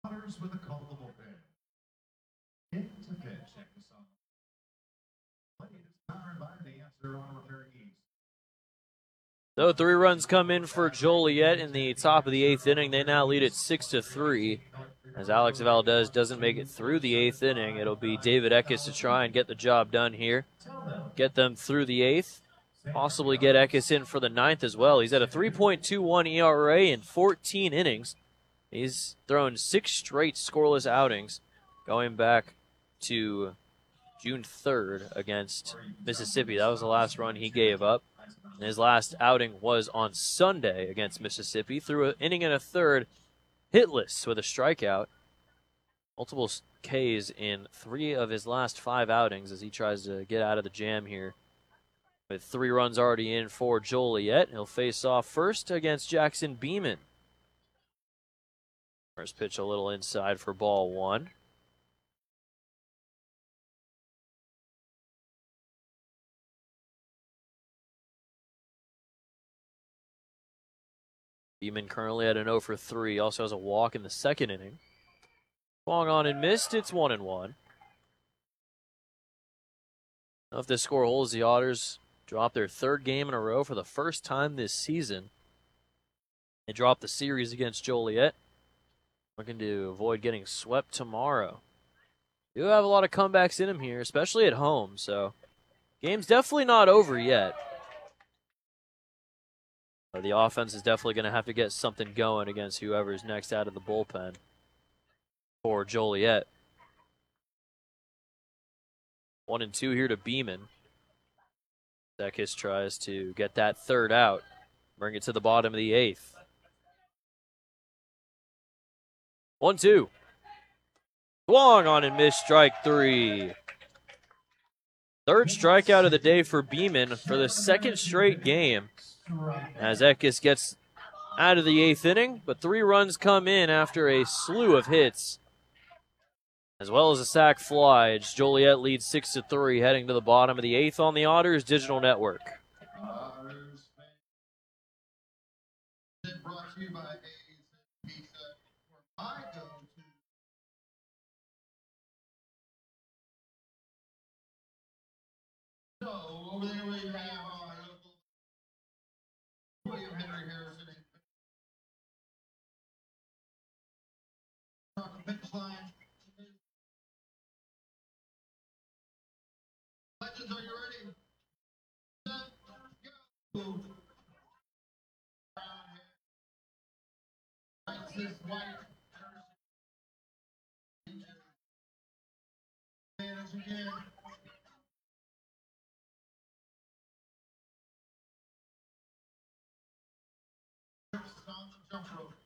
With a culpable pitch. Hit to pitch. Check this out. Play is powered by the Answer Auto Repair East. So 3 runs come in for Joliet in the top of the 8th inning. They now lead it 6-3. As Alex Valdez doesn't make it through the 8th inning, it'll be David Eckes to try and get the job done here. Get them through the 8th. Possibly get Eckes in for the 9th as well. He's at a 3.21 ERA in 14 innings. He's thrown 6 straight scoreless outings going back to June 3rd against Mississippi. That was the last run he gave up. And his last outing was on Sunday against Mississippi. Threw an inning and a third, hitless with a strikeout. Multiple Ks in 3 of his last 5 outings as he tries to get out of the jam here. With 3 runs already in for Joliet, he'll face off first against Jackson Beeman. First pitch a little inside for ball 1. Beeman currently at an 0 for 3. Also has a walk in the 2nd inning. Swung on and missed. It's 1-1. If this score holds, the Otters drop their 3rd game in a row for the first time this season. They drop the series against Joliet. Looking to avoid getting swept tomorrow. Do have a lot of comebacks in them here, especially at home, so game's definitely not over yet. But the offense is definitely going to have to get something going against whoever's next out of the bullpen for Joliet. 1-2 here to Beeman. Eckes tries to get that 3rd out, bring it to the bottom of the 8th. 1-2. Swung on and missed, strike 3. 3rd strikeout of the day for Beeman for the 2nd straight game. As Eckes gets out of the 8th inning, but 3 runs come in after a slew of hits, as well as a sac fly. Joliet leads 6-3, heading to the bottom of the 8th on the Otters Digital Network. Brought to you by Pizza. I go to so over there we have our local William Henry Harrison. Finish line. Legends, are you ready? Set, go. Francis White. As again. Jump rope.